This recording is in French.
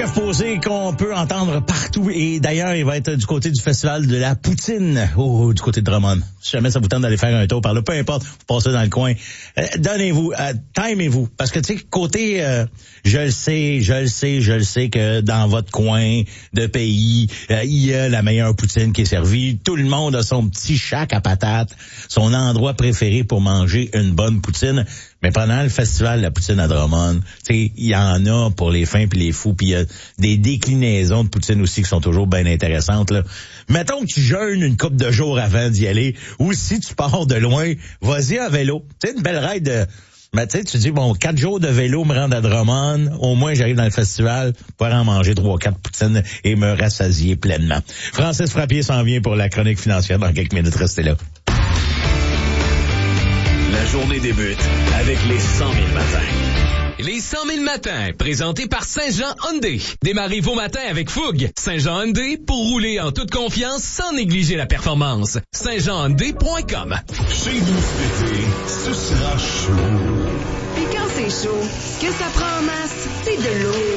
Jeff Posé qu'on peut entendre partout. Et d'ailleurs, il va être du côté du festival de la poutine, du côté de Drummond. Si jamais ça vous tente d'aller faire un tour par là, peu importe, vous passez dans le coin. Donnez-vous, timez-vous. Parce que tu sais, côté, je le sais que dans votre coin de pays, il y a la meilleure poutine qui est servie. Tout le monde a son petit shack à patates, son endroit préféré pour manger une bonne poutine. Mais pendant le festival de la poutine à Drummond, tu sais, il y en a pour les fins puis les fous, puis il y a des déclinaisons de poutine aussi qui sont toujours bien intéressantes, là. Mettons que tu jeûnes une couple de jours avant d'y aller, ou si tu pars de loin, vas-y à vélo. Tu sais, une belle ride de... Mais tu sais, tu dis, bon, 4 jours de vélo me rendre à Drummond, au moins j'arrive dans le festival pour en manger 3-4 poutines et me rassasier pleinement. Francis Frappier s'en vient pour la chronique financière dans quelques minutes. Restez là. La journée débute avec les 100 000 matins. Les 100 000 matins, présentés par Saint-Jean Hyundai. Démarrez vos matins avec fougue. Saint-Jean Hyundai, pour rouler en toute confiance sans négliger la performance. saintjeanhyundai.com. Chez nous cet été, ce sera chaud. Et quand c'est chaud, ce que ça prend en masse, c'est de l'eau.